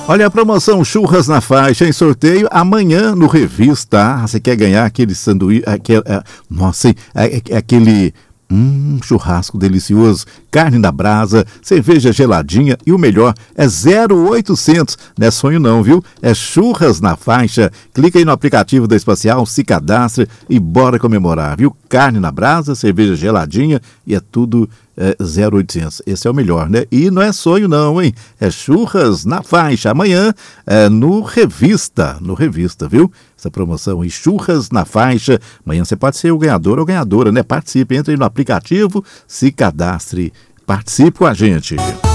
Olha a promoção Churras na Faixa em sorteio amanhã no Revista. Você quer ganhar aquele sanduíche, aquele churrasco delicioso, carne na brasa, cerveja geladinha e o melhor é 0800. Não é sonho não, viu? É Churras na Faixa. Clica aí no aplicativo da Espacial, se cadastre e bora comemorar, viu? Carne na brasa, cerveja geladinha e é tudo 0800. Esse é o melhor, né? E não é sonho não, hein? É Churras na Faixa. Amanhã no Revista, viu? Essa promoção aí, Churras na Faixa. Amanhã você pode ser o ganhador ou ganhadora, né? Participe, entre aí no aplicativo, se cadastre, participe com a gente.